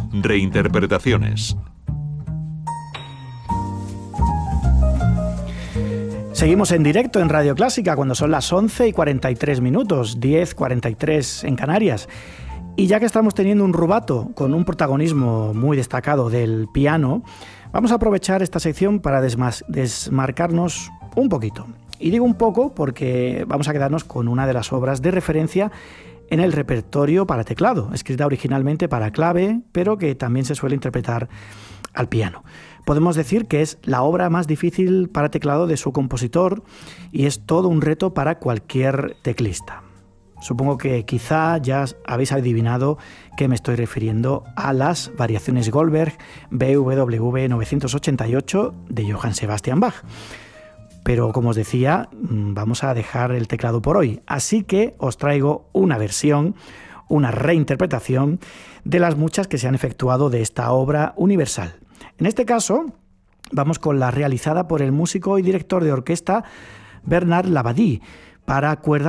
Reinterpretaciones. Seguimos en directo en Radio Clásica cuando son las 11:43 minutos, 10:43 en Canarias. Y ya que estamos teniendo un rubato con un protagonismo muy destacado del piano, vamos a aprovechar esta sección para desmarcarnos un poquito. Y digo un poco porque vamos a quedarnos con una de las obras de referencia en el repertorio para teclado, escrita originalmente para clave, pero que también se suele interpretar al piano. Podemos decir que es la obra más difícil para teclado de su compositor y es todo un reto para cualquier teclista. Supongo que quizá ya habéis adivinado que me estoy refiriendo a las variaciones Goldberg BWV 988 de Johann Sebastian Bach. Pero como os decía, vamos a dejar el teclado por hoy, así que os traigo una versión, una reinterpretación de las muchas que se han efectuado de esta obra universal. En este caso, vamos con la realizada por el músico y director de orquesta Bernard Labadie para cuerdas